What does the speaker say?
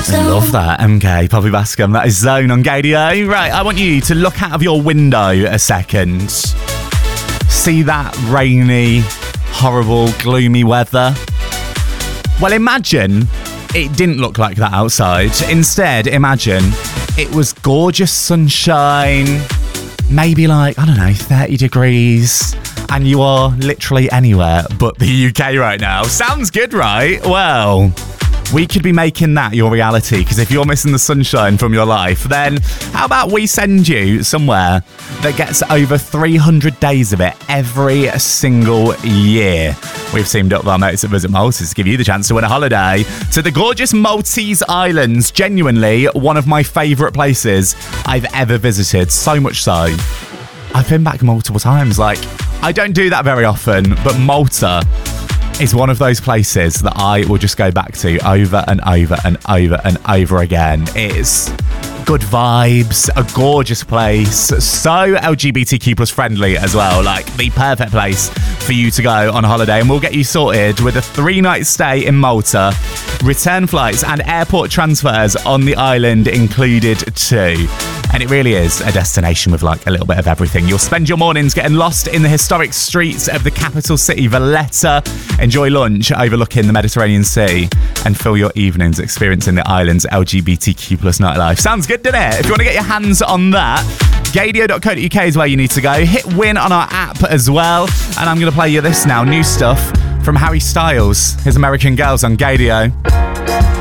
Love that, MK, Poppy Bascom. That is Zone on Gadio. Right, I want you to look out of your window a second. See that rainy, horrible, gloomy weather? Well, imagine it didn't look like that outside. Instead, imagine it was gorgeous sunshine, maybe like, 30 degrees, and you are literally anywhere but the UK right now. Sounds good, right? Well, we could be making that your reality, because if you're missing the sunshine from your life, then how about we send you somewhere that gets over 300 days of it every single year? We've teamed up with our mates at Visit Maltese to give you the chance to win a holiday to the gorgeous Maltese Islands. Genuinely one of my favourite places I've ever visited. So much so, I've been back multiple times. Like, I don't do that very often, but Malta is one of those places that I will just go back to over and over and over and over again. It's good vibes, a gorgeous place, so LGBTQ plus friendly as well, like the perfect place for you to go on holiday. And we'll get you sorted with a 3-night stay in Malta, return flights and airport transfers on the island included too. And it really is a destination with like a little bit of everything. You'll spend your mornings getting lost in the historic streets of the capital city, Valletta, enjoy lunch overlooking the Mediterranean Sea, and fill your evenings experiencing the island's LGBTQ plus nightlife. Sounds good, doesn't it? If you want to get your hands on that, gadio.co.uk is where you need to go. Hit win on our app as well. And I'm going to play you this now. New stuff from Harry Styles, his American Girls on Gadio.